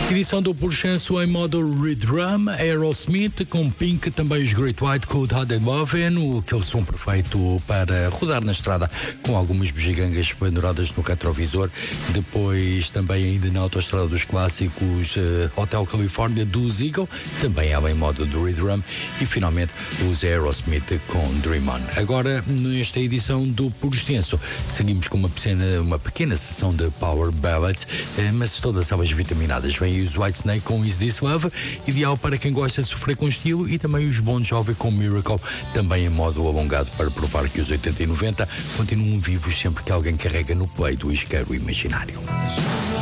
Edição do Porchanço em modo Redrum, Aerosmith com Pink, também os Great White, Cold Hearted Lovin', aquele som perfeito para rodar na estrada com algumas bugigangas penduradas no retrovisor. Depois também ainda na autoestrada dos clássicos, Hotel California dos Eagle, também ela em modo de Redrum, e finalmente os Aerosmith com Dream On. Agora, nesta edição do Porchanço, seguimos com uma pequena sessão de Power Ballads, mas todas elas vitaminadas. Vem os Whitesnake com Is This Love, ideal para quem gosta de sofrer com estilo, e também os Bon Jovi com Miracle, também em modo alongado para provar que os 80 e 90 continuam vivos sempre que alguém carrega no play do isqueiro imaginário.